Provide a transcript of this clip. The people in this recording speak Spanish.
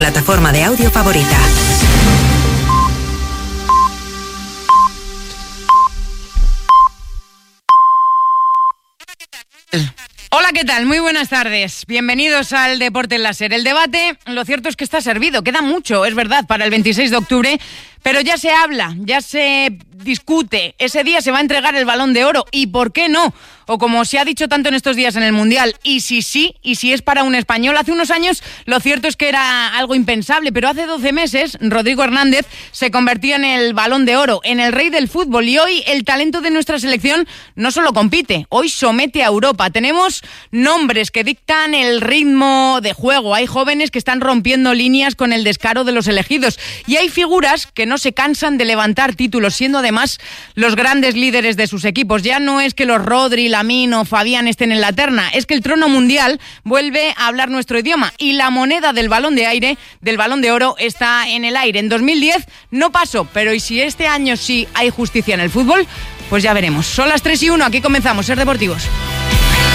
Plataforma de audio favorita. Hola, ¿qué tal? Muy buenas tardes. Bienvenidos al Deporte en la SER. El debate, lo cierto es que está servido. Queda mucho, es verdad, para el 26 de octubre, pero ya se habla, ya se discute. Ese día se va a entregar el Balón de Oro. ¿Y por qué no? O como se ha dicho tanto en estos días en el Mundial, y si sí, y si es para un español. Hace unos años lo cierto es que era algo impensable, pero hace 12 meses Rodrigo Hernández se convertía en el Balón de Oro, en el rey del fútbol, y hoy el talento de nuestra selección no solo compite, hoy somete a Europa. Tenemos nombres que dictan el ritmo de juego, hay jóvenes que están rompiendo líneas con el descaro de los elegidos, y hay figuras que no se cansan de levantar títulos, siendo además los grandes líderes de sus equipos. Ya no es que los Rodri, Lamine o Fabián estén en la terna, es que el trono mundial vuelve a hablar nuestro idioma y la moneda del Balón de Oro está en el aire. En 2010 no pasó, pero ¿y si este año sí hay justicia en el fútbol? Pues ya veremos. Son las 3:01, aquí comenzamos, Ser Deportivos.